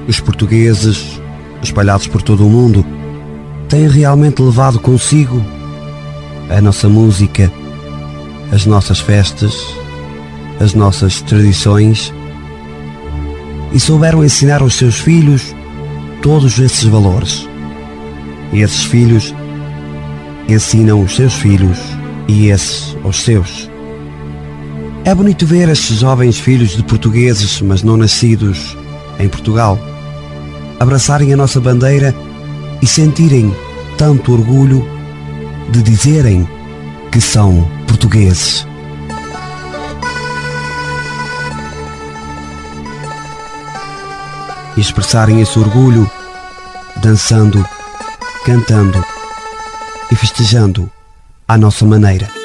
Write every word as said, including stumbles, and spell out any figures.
Os portugueses, espalhados por todo o mundo, têm realmente levado consigo a nossa música, as nossas festas, as nossas tradições e souberam ensinar aos seus filhos todos esses valores. E esses filhos ensinam os seus filhos e esses aos seus. É bonito ver estes jovens filhos de portugueses, mas não nascidos em Portugal, abraçarem a nossa bandeira e sentirem tanto orgulho de dizerem que são portugueses. E expressarem esse orgulho dançando, cantando e festejando à nossa maneira.